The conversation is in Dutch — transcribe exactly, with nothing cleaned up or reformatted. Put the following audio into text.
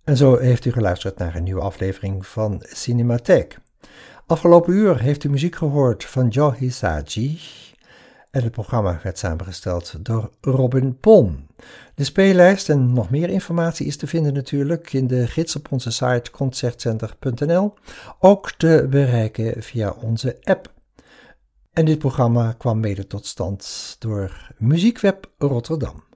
En zo heeft u geluisterd naar een nieuwe aflevering van Cinematheek. Afgelopen uur heeft u muziek gehoord van Joe Hisaishi en het programma werd samengesteld door Robin Palm. De speellijst en nog meer informatie is te vinden natuurlijk in de gids op onze site concertcenter punt n l, ook te bereiken via onze app. En dit programma kwam mede tot stand door Muziekweb Rotterdam.